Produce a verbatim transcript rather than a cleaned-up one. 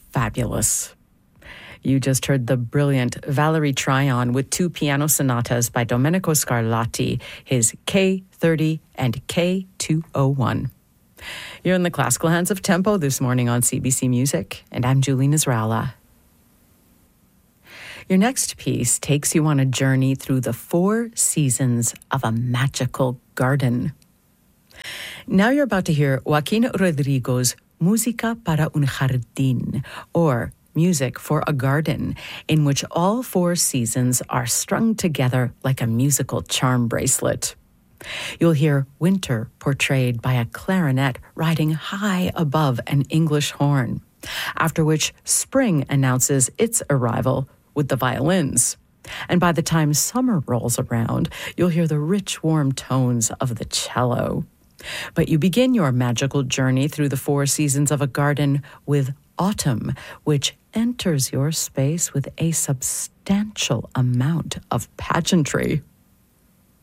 fabulous. You just heard the brilliant Valerie Tryon with two piano sonatas by Domenico Scarlatti, his K thirty and K two oh one. You're in the classical hands of Tempo this morning on C B C Music, and I'm Julie Nasrallah. Your next piece takes you on a journey through the four seasons of a magical garden. Now you're about to hear Joaquin Rodrigo's Música para un Jardín, or Music for a Garden, in which all four seasons are strung together like a musical charm bracelet. You'll hear winter portrayed by a clarinet riding high above an English horn, after which spring announces its arrival with the violins. And by the time summer rolls around, you'll hear the rich, warm tones of the cello. But you begin your magical journey through the four seasons of a garden with autumn, which enters your space with a substantial amount of pageantry.